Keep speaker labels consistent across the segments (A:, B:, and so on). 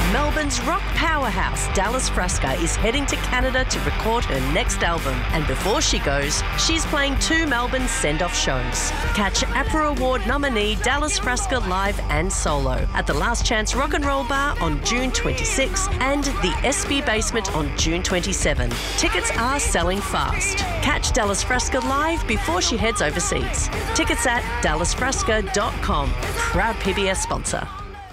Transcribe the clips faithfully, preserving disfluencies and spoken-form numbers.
A: Melbourne's rock powerhouse Dallas Fresca is heading to Canada to record her next album. And before she goes, she's playing two Melbourne send-off shows. Catch APRA Award nominee Dallas Fresca live and solo at the Last Chance Rock and Roll Bar on June twenty-sixth and the S B Basement on June twenty-seventh. Tickets are selling fast. Catch Dallas Fresca live before she heads overseas. Tickets at dallas fresca dot com. Proud P B S sponsor.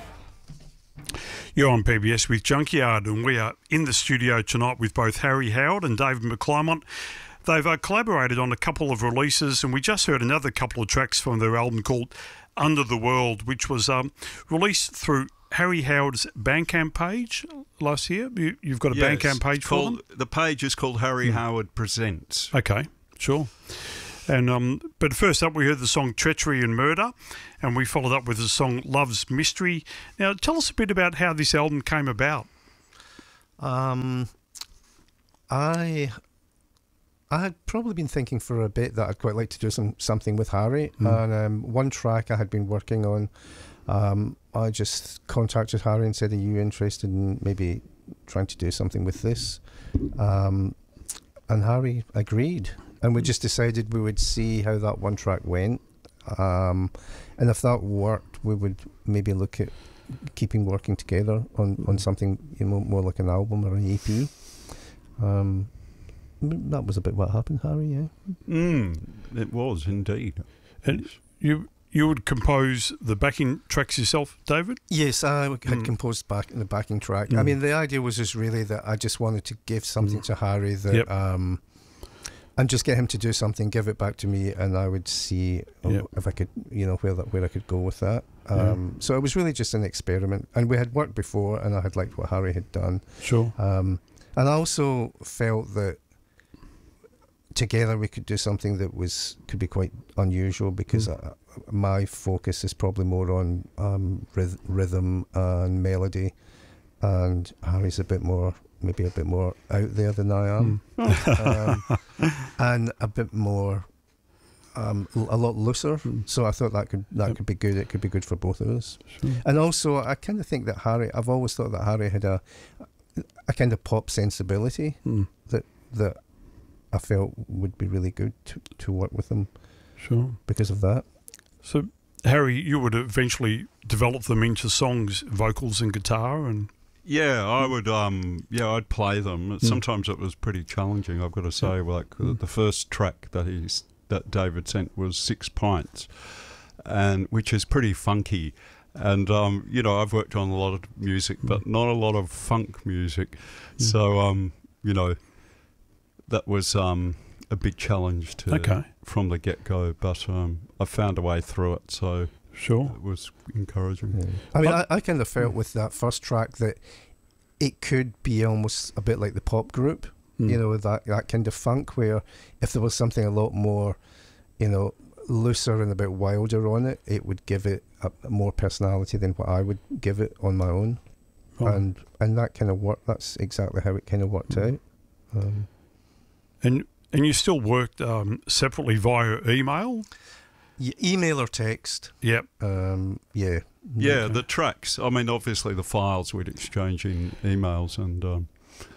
B: You're on P B S with Junkyard, and we are in the studio tonight with both Harry Howard and David McClymont. They've uh, collaborated on a couple of releases, and we just heard another couple of tracks from their album called Under the World, which was um, released through Harry Howard's Bandcamp page last year. You, you've got a
C: yes,
B: Bandcamp page for
C: called,
B: them?
C: The page is called Harry mm. Howard Presents.
B: Okay, sure. And um, but first up, we heard the song Treachery and Murder, and we followed up with the song Love's Mystery. Now, tell us a bit about how this album came about.
D: Um, I I had probably been thinking for a bit that I'd quite like to do some something with Harry. Mm. And um, one track I had been working on, um, I just contacted Harry and said, "Are you interested in maybe trying to do something with this?" Um, and Harry agreed. And we just decided we would see how that one track went. Um, and if that worked, we would maybe look at keeping working together on, on something, you know, more like an album or an E P. Um, that was a bit what happened, Harry, yeah?
C: Mm, it was, indeed.
B: And you you would compose the backing tracks yourself, David?
D: Yes, I had mm. composed back the backing track. Mm. I mean, the idea was just really that I just wanted to give something mm. to Harry that...
B: Yep.
D: Um, and just get him to do something, give it back to me, and I would see
B: yep.
D: if I could, you know, where that where I could go with that. Um, yeah. So it was really just an experiment, and we had worked before, and I had liked what Harry had done.
B: Sure.
D: Um, and I also felt that together we could do something that was could be quite unusual, because mm. I, my focus is probably more on um, ryth- rhythm and melody, and Harry's a bit more. Maybe a bit more out there than I am, mm. um, and a bit more, um, a lot looser. Mm. So I thought that could that yep. could be good. It could be good for both of us.
B: Sure.
D: And also, I kind of think that Harry. I've always thought that Harry had a a kind of pop sensibility
B: mm.
D: that that I felt would be really good to to work with him.
B: Sure.
D: Because of that.
B: So, Harry, you would eventually develop them into songs, vocals, and guitar, and.
C: Yeah, I would. Um, yeah, I'd play them. Sometimes it was pretty challenging, I've got to say. Like mm. the first track that he's that David sent was Six Pints, and which is pretty funky. And um, you know, I've worked on a lot of music, but not a lot of funk music. Mm. So um, you know, that was um, a big challenge to
B: okay.
C: from the get go. But um, I found a way through it. So.
B: Sure.
C: It was encouraging.
D: Yeah. I mean, I, I kind of felt with that first track that it could be almost a bit like the pop group, mm. you know, that, that kind of funk where if there was something a lot more, you know, looser and a bit wilder on it, it would give it a, a more personality than what I would give it on my own. Oh. And and that kind of worked, that's exactly how it kind of worked mm. out. Um,
B: and, and you still worked um, separately via email?
D: Yeah, email or text.
B: Yep.
D: Um, yeah.
C: Yeah,
B: okay.
C: the tracks. I mean, obviously the files we'd exchange in emails, and um,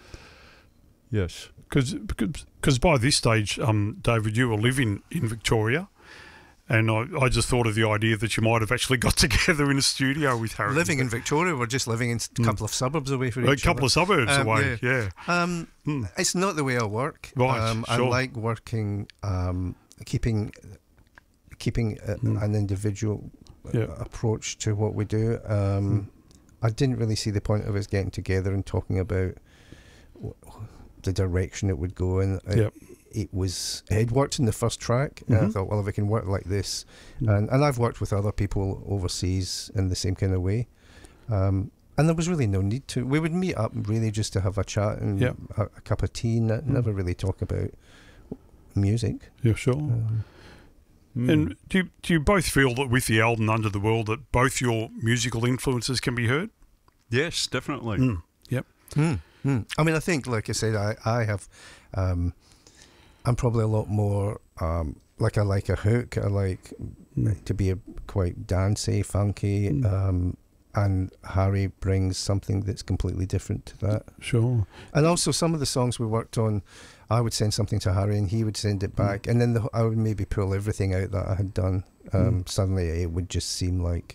C: yes,
B: because because by this stage, um, David, you were living in Victoria, and I, I just thought of the idea that you might have actually got together in a studio with Harry.
D: Living in Victoria, we're just living in a couple mm. of suburbs away from each other.
B: A couple of suburbs
D: um,
B: away, yeah.
D: yeah. Um, mm. It's not the way I work.
B: Right,
D: um,
B: sure.
D: I like working, um, keeping. keeping a, mm. an individual
B: yeah.
D: uh, approach to what we do. Um, mm. I didn't really see the point of us getting together and talking about w- the direction it would go in. It,
B: yep.
D: it was, it had worked in the first track,
B: mm-hmm.
D: and I thought, well, if it can work like this, mm. and, and I've worked with other people overseas in the same kind of way. Um, and there was really no need to. We would meet up really just to have a chat and
B: yep.
D: a, a cup of tea, and mm. never really talk about music.
B: Yeah, sure.
D: Um,
B: Mm. And do you, do you both feel that with the album Under the World that both your musical influences can be heard?
C: Yes, definitely.
B: Mm. Yep.
D: Mm. Mm. I mean, I think, like I said, I, I have, um, I'm probably a lot more, um, like I like a hook. I like mm. to be a, quite dancey, funky. Mm. Um, and Harry brings something that's completely different to that.
B: Sure.
D: And also some of the songs we worked on, I would send something to Harry and he would send it back, mm. and then the, I would maybe pull everything out that I had done. Um, mm. Suddenly it would just seem like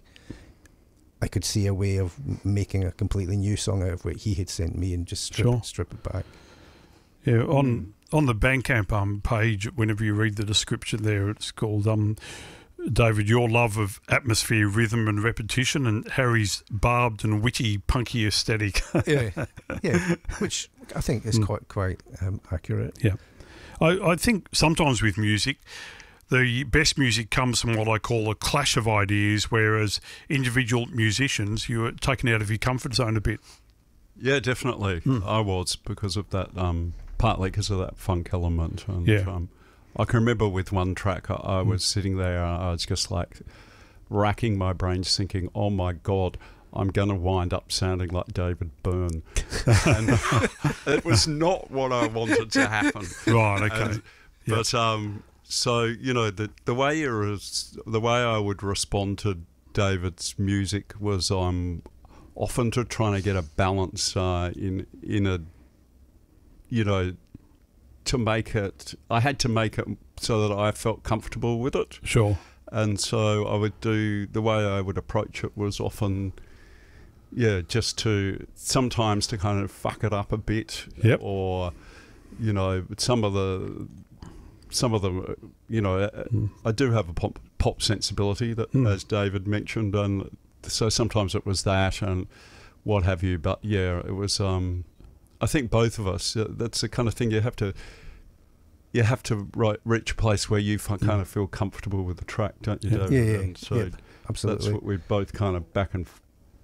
D: I could see a way of making a completely new song out of what he had sent me and just strip,
B: sure.
D: it, strip it back.
B: Yeah, on mm. on the Bandcamp um, page, whenever you read the description there, it's called, um, David, your love of atmosphere, rhythm and repetition, and Harry's barbed and witty, punky aesthetic.
D: yeah, yeah, which I think is mm. quite quite um, accurate.
B: Yeah. I, I think sometimes with music, the best music comes from what I call a clash of ideas, whereas individual musicians, you're taken out of your comfort zone a bit.
C: Yeah, definitely. Mm. I was, because of that, um, partly because of that funk element. And,
B: yeah.
C: Um, I can remember with one track, I, I was mm. sitting there, I was just like racking my brains thinking, oh my God, I'm going to wind up sounding like David Byrne. And it was not what I wanted to happen.
B: Right, okay.
C: And,
B: yep.
C: But, um, so, you know, the, the way you res- the way I would respond to David's music was I'm um, often to trying to get a balance uh, in in a, you know, to make it, I had to make it so that I felt comfortable with it.
B: Sure.
C: And so I would do, the way I would approach it was often, yeah, just to, sometimes to kind of fuck it up a bit.
B: Yep.
C: Or, you know, some of the, some of the, you know, mm. I do have a pop, pop sensibility that, mm. as David mentioned, and so sometimes it was that and what have you. But yeah, it was, um, I think both of us, uh, that's the kind of thing you have to, you have to right, reach a place where you f- kind of feel comfortable with the track, don't you,
B: yeah.
C: David?
D: Yeah, yeah,
C: and so
D: yeah, absolutely.
C: That's what we'd both kind of back and f-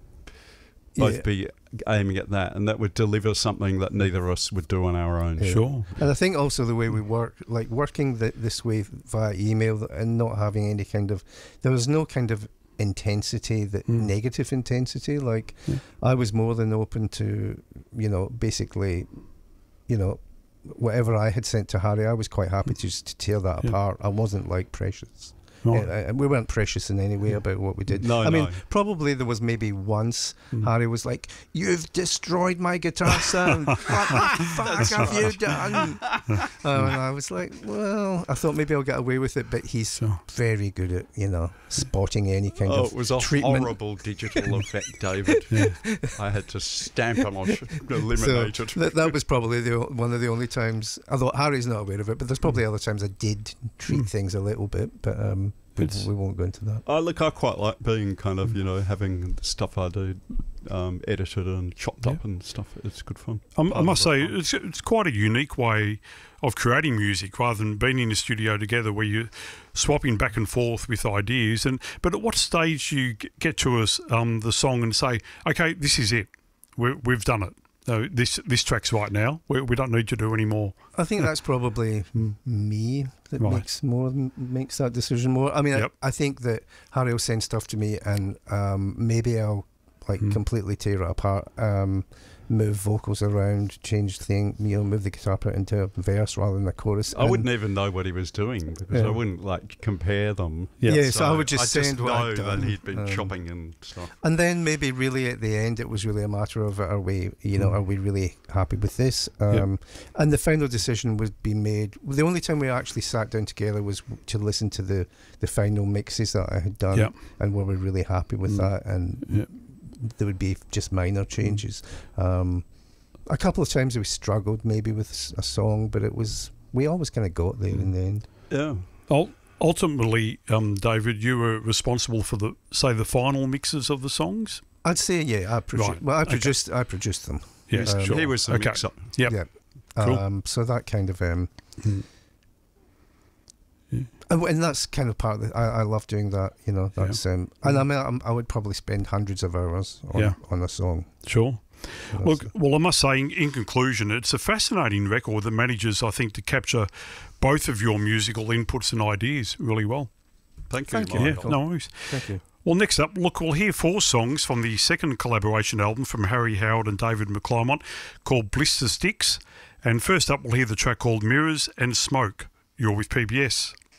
C: both
D: yeah.
C: be aiming at that, and that would deliver something that neither of us would do on our own.
B: Yeah. Sure.
D: And I think also the way we work, like working the, this way via email and not having any kind of, there was no kind of intensity, that mm. negative intensity. Like yeah. I was more than open to, you know, basically, you know, whatever I had sent to Harry, I was quite happy to just to tear that yeah. apart. I wasn't like precious.
B: Oh.
D: Yeah, we weren't precious in any way about what we did.
C: No,
D: I
C: no.
D: mean, probably there was maybe once mm. Harry was like, "You've destroyed my guitar sound. What the fuck have you done?" uh, and I was like, "Well, I thought maybe I'll get away with it," but he's
B: sure.
D: very good at, you know, spotting any kind
C: oh,
D: of
C: it was a
D: treatment.
C: horrible digital effect, David. Yeah. I had to stamp him on, eliminate
D: so
C: it.
D: That, that was probably the one of the only times. Although Harry's not aware of it, but there's probably mm. other times I did treat mm. things a little bit, but. Um, We, we won't go into that.
C: I look, I quite like being kind of, you know, having the stuff I do um, edited and chopped yeah. up and stuff. It's good fun.
B: Um, I must say, it's, it's quite a unique way of creating music rather than being in a studio together where you're swapping back and forth with ideas. And But at what stage do you get to us um, the song and say, okay, this is it, We're, we've done it. No, this this track's right now. We, we don't need to do any more.
D: I think that's probably me that
B: right.
D: makes more makes that decision more. I mean,
B: yep.
D: I, I think that Harry will send stuff to me, and um, maybe I'll like mm. completely tear it apart, um, move vocals around, change thing, you know, move the guitar part into a verse rather than a chorus.
C: I wouldn't even know what he was doing because yeah. I wouldn't like compare them.
D: Yeah, yeah so,
C: so
D: I would just
C: I
D: send
C: just
D: what
C: know
D: I'd done.
C: that he'd been
D: um,
C: chopping and stuff.
D: And then maybe really at the end, it was really a matter of are we, you know, mm. are we really happy with this? Um, yep. And the final decision would be made. The only time we actually sat down together was to listen to the the final mixes that I had done,
B: yep.
D: and were we really happy with mm. that? And
B: yep.
D: there would be just minor changes. Um, a couple of times we struggled maybe with a song, but it was we always kind of got there in the end.
C: Yeah.
B: Ul- ultimately, um, David, you were responsible for the say the final mixes of the songs.
D: I'd say yeah. I produ-
B: right.
D: Well, I
B: okay.
D: produced I produced them.
B: Yes,
C: um,
B: sure.
C: He was the
B: okay.
C: mixer.
B: Yep.
D: Yeah.
B: Cool.
D: Um, so that kind of um,
B: mm. yeah.
D: and, and that's kind of part of the, I, I love doing that. You know, that's yeah. um, and I mean I'm, I would probably spend hundreds of hours on
B: yeah.
D: on a song.
B: Sure.
D: So
B: Look, well, I must say, in, in conclusion, it's a fascinating record that manages, I think, to capture both of your musical inputs and ideas really well.
C: Thank you.
D: Thank you.
B: Yeah,
C: Michael.
B: no worries.
D: Thank you.
B: Well, next up, look, we'll hear four songs from the second collaboration album from Harry Howard and David McClymont called Blister Sticks. And first up, we'll hear the track called Mirrors and Smoke. You're with P B S.